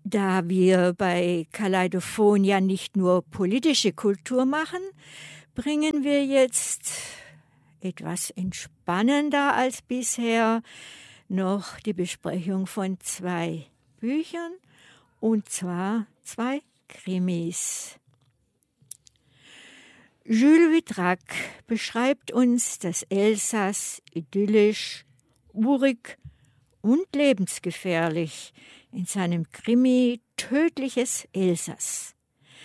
Da wir bei Kaleidophon ja nicht nur politische Kultur machen, bringen wir jetzt etwas entspannender als bisher noch die Besprechung von 2 Büchern, und zwar 2 Krimis. Jules Vitrac beschreibt uns das Elsass idyllisch, urig und lebensgefährlich in seinem Krimi Tödliches Elsass.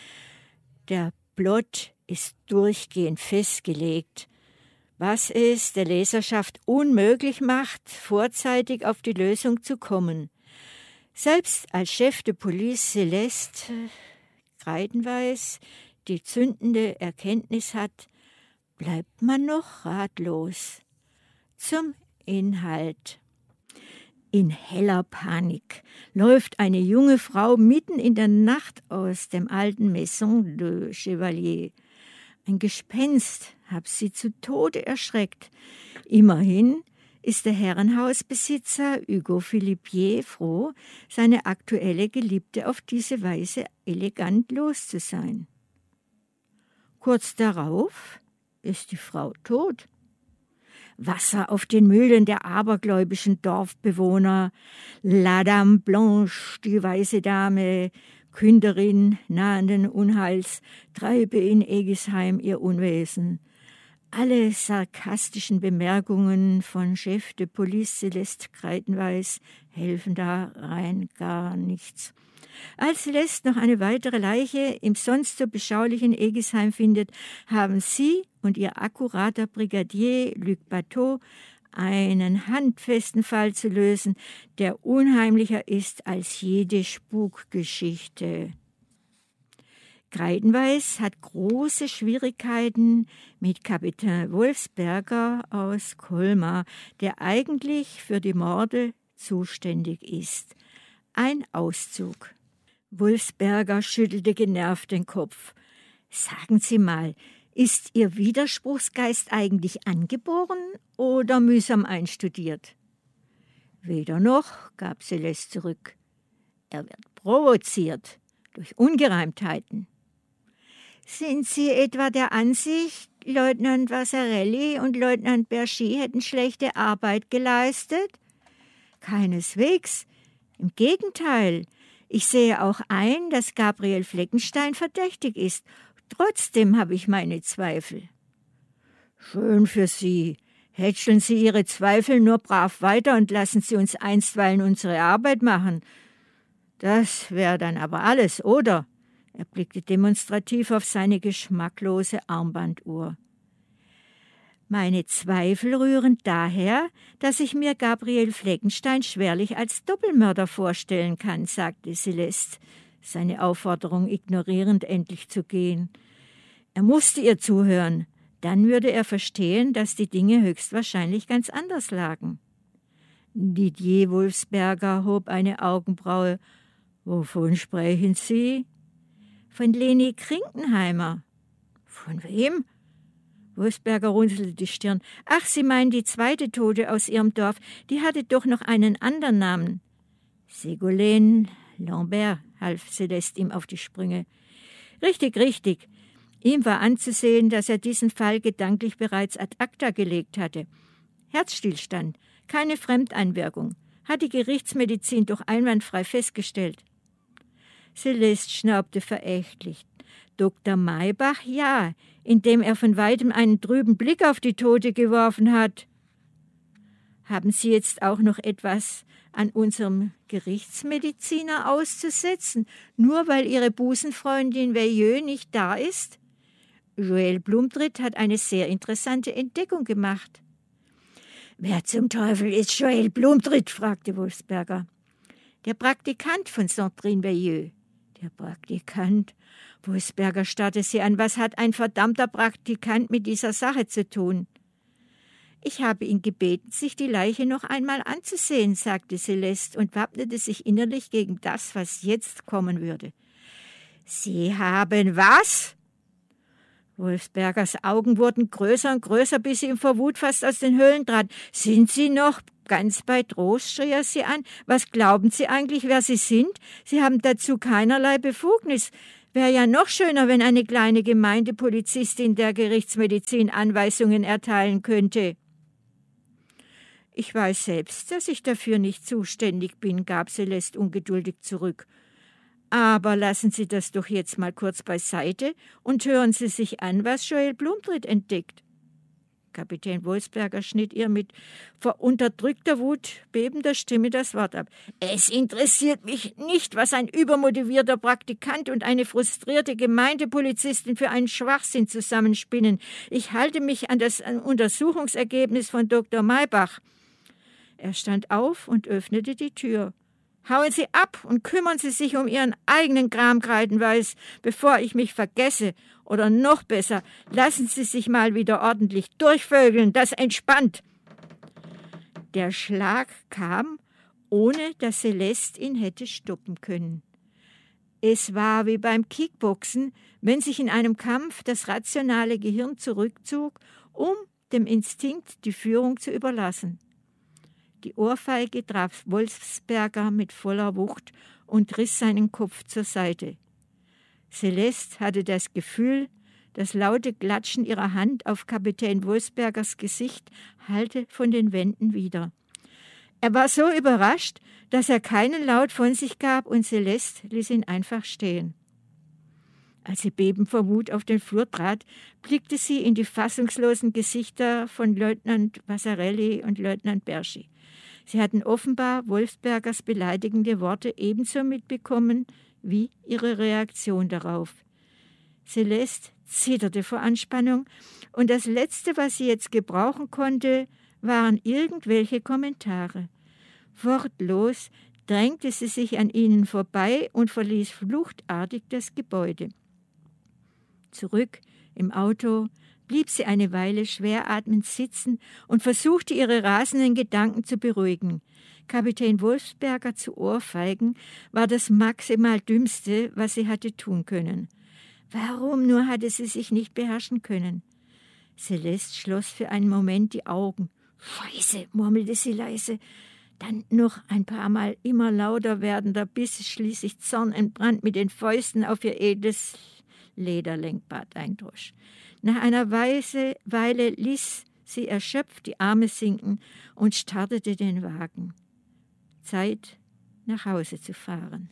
Der Plot ist durchgehend festgelegt, was es der Leserschaft unmöglich macht, vorzeitig auf die Lösung zu kommen. Selbst als Chef de Police Celeste Kreidenweiß die zündende Erkenntnis hat, bleibt man noch ratlos. Zum Inhalt. In heller Panik läuft eine junge Frau mitten in der Nacht aus dem alten Maison de Chevalier. Ein Gespenst hat sie zu Tode erschreckt. Immerhin ist der Herrenhausbesitzer Hugo Philippier froh, seine aktuelle Geliebte auf diese Weise elegant los zu sein. Kurz darauf ist die Frau tot. Wasser auf den Mühlen der abergläubischen Dorfbewohner, La Dame Blanche, die weiße Dame, Künderin nahenden Unheils, treibe in Egisheim ihr Unwesen. Alle sarkastischen Bemerkungen von Chef de Police Celeste Kreidenweiß helfen da rein gar nichts. Als Celeste noch eine weitere Leiche im sonst so beschaulichen Egisheim findet, haben sie und ihr akkurater Brigadier Luc Bateau einen handfesten Fall zu lösen, der unheimlicher ist als jede Spukgeschichte. Kreidenweiß hat große Schwierigkeiten mit Kapitän Wolfsberger aus Colmar, der eigentlich für die Morde zuständig ist. Ein Auszug. Wolfsberger schüttelte genervt den Kopf. Sagen Sie mal, ist Ihr Widerspruchsgeist eigentlich angeboren oder mühsam einstudiert? Weder noch, gab Celeste zurück. Er wird provoziert durch Ungereimtheiten. Sind Sie etwa der Ansicht, Leutnant Vasarely und Leutnant Bergy hätten schlechte Arbeit geleistet? Keineswegs. Im Gegenteil. Ich sehe auch ein, dass Gabriel Fleckenstein verdächtig ist. Trotzdem habe ich meine Zweifel. Schön für Sie. Hätscheln Sie Ihre Zweifel nur brav weiter und lassen Sie uns einstweilen unsere Arbeit machen. Das wäre dann aber alles, oder? Er blickte demonstrativ auf seine geschmacklose Armbanduhr. Meine Zweifel rühren daher, dass ich mir Gabriel Fleckenstein schwerlich als Doppelmörder vorstellen kann, sagte Celeste, seine Aufforderung ignorierend endlich zu gehen. Er musste ihr zuhören, dann würde er verstehen, dass die Dinge höchstwahrscheinlich ganz anders lagen. Didier Wolfsberger hob eine Augenbraue. »Wovon sprechen Sie?« »Von Leni Krinkenheimer.« »Von wem?« Wolfsberger runzelte die Stirn. »Ach, Sie meinen die zweite Tote aus Ihrem Dorf. Die hatte doch noch einen anderen Namen.« »Ségolène Lambert«, half Celeste ihm auf die Sprünge. »Richtig, richtig.« Ihm war anzusehen, dass er diesen Fall gedanklich bereits ad acta gelegt hatte. Herzstillstand, keine Fremdeinwirkung, hat die Gerichtsmedizin doch einwandfrei festgestellt. Celeste schnaubte verächtlich. Dr. Maybach, ja, indem er von weitem einen trüben Blick auf die Tote geworfen hat. Haben Sie jetzt auch noch etwas an unserem Gerichtsmediziner auszusetzen, nur weil Ihre Busenfreundin Veilleux nicht da ist? Joël Blumtritt hat eine sehr interessante Entdeckung gemacht. »Wer zum Teufel ist Joël Blumtritt?« fragte Wolfsberger. »Der Praktikant von Sandrine Veilleux.« »Der Praktikant?« Wolfsberger starrte sie an. »Was hat ein verdammter Praktikant mit dieser Sache zu tun?« »Ich habe ihn gebeten, sich die Leiche noch einmal anzusehen«, sagte Celeste und wappnete sich innerlich gegen das, was jetzt kommen würde. »Sie haben was?« Wolfsbergers Augen wurden größer und größer, bis sie ihm vor Wut fast aus den Höhlen trat. »Sind Sie noch Ganz bei Trost schrie er sie an. Was glauben Sie eigentlich, wer Sie sind? Sie haben dazu keinerlei Befugnis. Wäre ja noch schöner, wenn eine kleine Gemeindepolizistin der Gerichtsmedizin Anweisungen erteilen könnte. Ich weiß selbst, dass ich dafür nicht zuständig bin, gab Celeste ungeduldig zurück. Aber lassen Sie das doch jetzt mal kurz beiseite und hören Sie sich an, was Joel Blumtritt entdeckt. Kapitän Wolfsberger schnitt ihr mit vor unterdrückter Wut bebender Stimme das Wort ab. Es interessiert mich nicht, was ein übermotivierter Praktikant und eine frustrierte Gemeindepolizistin für einen Schwachsinn zusammenspinnen. Ich halte mich an das Untersuchungsergebnis von Dr. Maybach. Er stand auf und öffnete die Tür. Hauen Sie ab und kümmern Sie sich um Ihren eigenen Kram, Kreidenweiß, bevor ich mich vergesse. Oder noch besser, lassen Sie sich mal wieder ordentlich durchvögeln, das entspannt. Der Schlag kam, ohne dass Celeste ihn hätte stoppen können. Es war wie beim Kickboxen, wenn sich in einem Kampf das rationale Gehirn zurückzog, um dem Instinkt die Führung zu überlassen. Die Ohrfeige traf Wolfsberger mit voller Wucht und riss seinen Kopf zur Seite. Celeste hatte das Gefühl, das laute Klatschen ihrer Hand auf Kapitän Wolfsbergers Gesicht hallte von den Wänden wider. Er war so überrascht, dass er keinen Laut von sich gab und Celeste ließ ihn einfach stehen. Als sie bebend vor Wut auf den Flur trat, blickte sie in die fassungslosen Gesichter von Leutnant Vasarely und Leutnant Berschi. Sie hatten offenbar Wolfsbergers beleidigende Worte ebenso mitbekommen wie ihre Reaktion darauf. Celeste zitterte vor Anspannung, und das Letzte, was sie jetzt gebrauchen konnte, waren irgendwelche Kommentare. Wortlos drängte sie sich an ihnen vorbei und verließ fluchtartig das Gebäude. Zurück im Auto blieb sie eine Weile schwer atmend sitzen und versuchte, ihre rasenden Gedanken zu beruhigen. Kapitän Wolfsberger zu ohrfeigen war das maximal Dümmste, was sie hatte tun können. Warum nur hatte sie sich nicht beherrschen können? Celeste schloss für einen Moment die Augen. »Scheiße«, murmelte sie leise. Dann noch ein paar Mal immer lauter werdender, bis es schließlich zornentbrannt mit den Fäusten auf ihr edles Lederlenkbart eindrosch. Nach einer Weile ließ sie erschöpft die Arme sinken und startete den Wagen. Zeit, nach Hause zu fahren.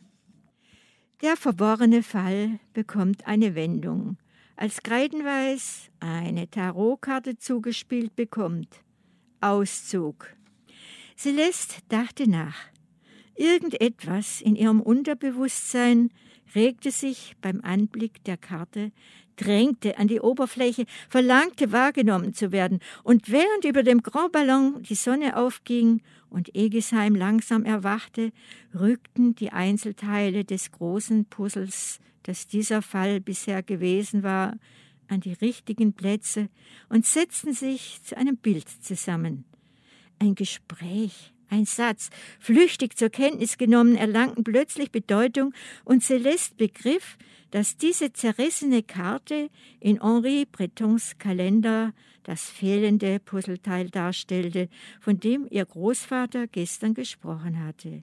Der verworrene Fall bekommt eine Wendung, als Kreidenweiß eine Tarotkarte zugespielt bekommt. Auszug. Celeste dachte nach. Irgendetwas in ihrem Unterbewusstsein regte sich beim Anblick der Karte, drängte an die Oberfläche, verlangte wahrgenommen zu werden, und während über dem Grand Ballon die Sonne aufging und Egesheim langsam erwachte, rückten die Einzelteile des großen Puzzles, das dieser Fall bisher gewesen war, an die richtigen Plätze und setzten sich zu einem Bild zusammen. Ein Gespräch, ein Satz, flüchtig zur Kenntnis genommen, erlangten plötzlich Bedeutung, und Celeste begriff, dass diese zerrissene Karte in Henri Bretons Kalender das fehlende Puzzleteil darstellte, von dem ihr Großvater gestern gesprochen hatte.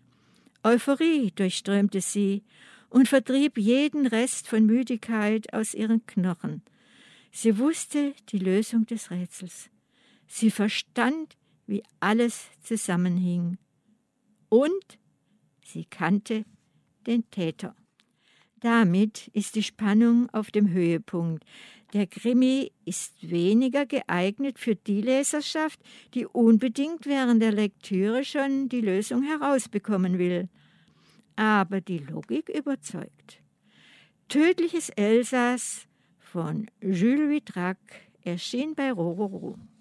Euphorie durchströmte sie und vertrieb jeden Rest von Müdigkeit aus ihren Knochen. Sie wusste die Lösung des Rätsels. Sie verstand, wie alles zusammenhing. Und sie kannte den Täter. Damit ist die Spannung auf dem Höhepunkt. Der Krimi ist weniger geeignet für die Leserschaft, die unbedingt während der Lektüre schon die Lösung herausbekommen will. Aber die Logik überzeugt. Tödliches Elsass von Jules Vitrac erschien bei Rororo.